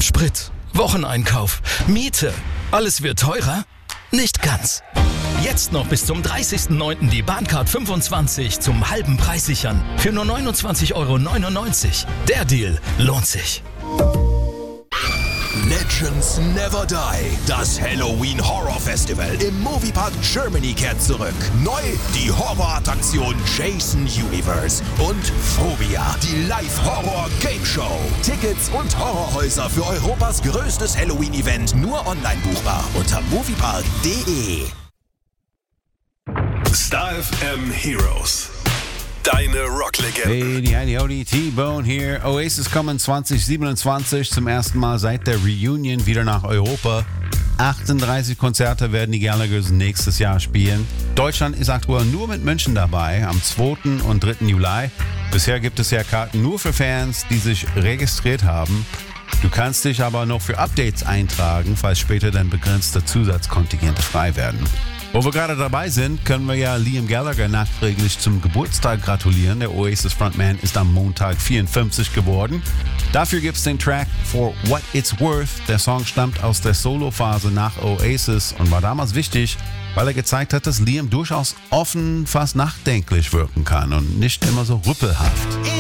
Sprit, Wocheneinkauf, Miete. Alles wird teurer? Nicht ganz. Jetzt noch bis zum 30.09. die Bahncard 25 zum halben Preis sichern. Für nur 29,99 €. Der Deal lohnt sich. Legends Never Die. Das Halloween Horror Festival im Moviepark Germany kehrt zurück. Neu die Horrorattraktion Jason Universe und Phobia, die Live-Horror-Game-Show. Tickets und Horrorhäuser für Europas größtes Halloween-Event nur online buchbar unter moviepark.de. Star FM Heroes. Deine Rocklegende. Hey, die T-Bone hier. Oasis kommen 2027 zum ersten Mal seit der Reunion wieder nach Europa. 38 Konzerte werden die Gallaghers nächstes Jahr spielen. Deutschland ist aktuell nur mit München dabei, am 2. und 3. Juli. Bisher gibt es ja Karten nur für Fans, die sich registriert haben. Du kannst dich aber noch für Updates eintragen, falls später dann begrenzte Zusatzkontingente frei werden. Wo wir gerade dabei sind, können wir ja Liam Gallagher nachträglich zum Geburtstag gratulieren. Der Oasis-Frontman ist am Montag 54 geworden. Dafür gibt es den Track For What It's Worth. Der Song stammt aus der Solo-Phase nach Oasis und war damals wichtig, weil er gezeigt hat, dass Liam durchaus offen, fast nachdenklich wirken kann und nicht immer so rüppelhaft.